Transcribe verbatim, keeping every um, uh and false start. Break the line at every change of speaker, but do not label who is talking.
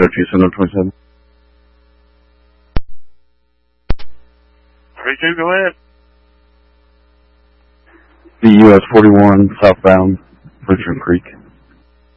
two seven twenty-seven.
three two, go ahead.
The U S forty-one southbound, Richard Creek.